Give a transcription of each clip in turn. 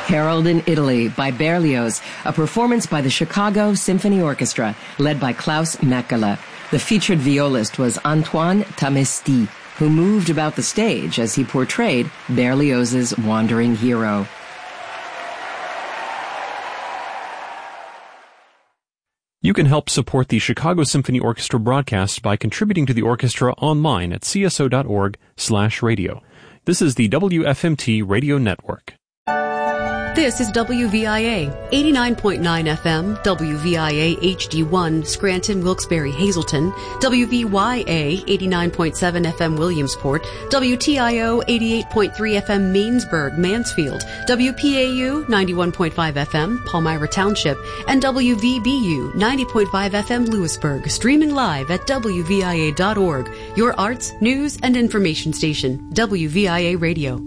Harold in Italy by Berlioz, a performance by the Chicago Symphony Orchestra, led by Klaus Mäkelä. The featured violist was Antoine Tamesti, who moved about the stage as he portrayed Berlioz's wandering hero. You can help support the Chicago Symphony Orchestra broadcast by contributing to the orchestra online at cso.org/radio. This is the WFMT Radio Network. This is WVIA, 89.9 FM, WVIA HD1, Scranton, Wilkes-Barre, Hazleton, WVYA, 89.7 FM, Williamsport, WTIO, 88.3 FM, Mainsburg, Mansfield, WPAU, 91.5 FM, Palmyra Township, and WVBU, 90.5 FM, Lewisburg, streaming live at WVIA.org, your arts, news, and information station, WVIA Radio.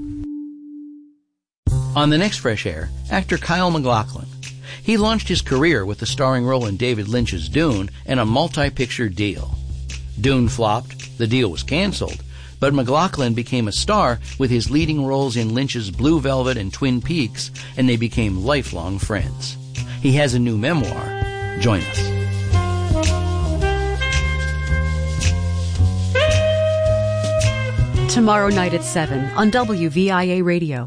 On the next Fresh Air, actor Kyle MacLachlan. He launched his career with the starring role in David Lynch's Dune and a multi-picture deal. Dune flopped, the deal was canceled, but MacLachlan became a star with his leading roles in Lynch's Blue Velvet and Twin Peaks, and they became lifelong friends. He has a new memoir. Join us. Tomorrow night at 7 on WVIA Radio.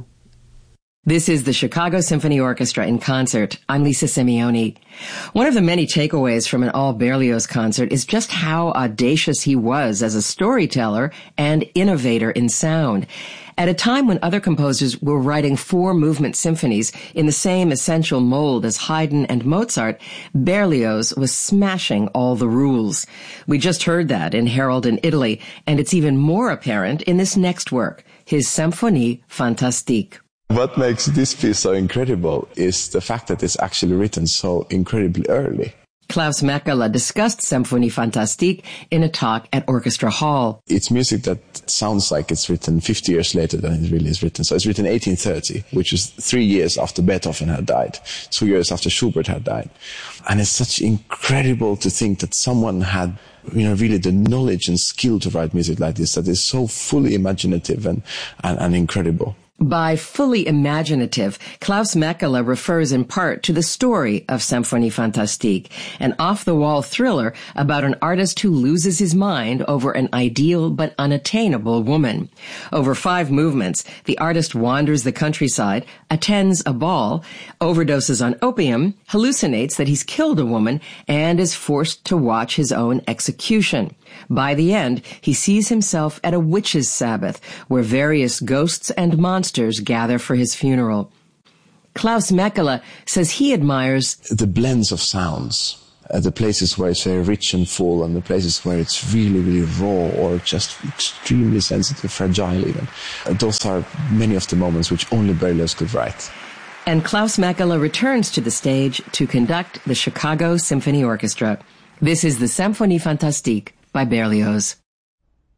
This is the Chicago Symphony Orchestra in concert. I'm Lisa Simeone. One of the many takeaways from an all Berlioz concert is just how audacious he was as a storyteller and innovator in sound. At a time when other composers were writing 4-movement symphonies in the same essential mold as Haydn and Mozart, Berlioz was smashing all the rules. We just heard that in Harold in Italy, and it's even more apparent in this next work, his Symphonie Fantastique. What makes this piece so incredible is the fact that it's actually written so incredibly early. Klaus Mäkelä discussed Symphonie Fantastique in a talk at Orchestra Hall. It's music that sounds like it's written 50 years later than it really is written. So it's written 1830, which is 3 years after Beethoven had died, 2 years after Schubert had died. And it's such incredible to think that someone had really the knowledge and skill to write music like this, that is so fully imaginative and incredible. By fully imaginative, Klaus Mäkelä refers in part to the story of Symphonie Fantastique, an off-the-wall thriller about an artist who loses his mind over an ideal but unattainable woman. Over 5 movements, the artist wanders the countryside, attends a ball, overdoses on opium, hallucinates that he's killed a woman, and is forced to watch his own execution. By the end, he sees himself at a witches' sabbath, where various ghosts and monsters gather for his funeral. Klaus Mäkelä says he admires the blends of sounds, the places where it's very rich and full, and the places where it's really, really raw or just extremely sensitive, fragile even. Those are many of the moments which only Berlioz could write. And Klaus Mäkelä returns to the stage to conduct the Chicago Symphony Orchestra. This is the Symphonie Fantastique by Berlioz.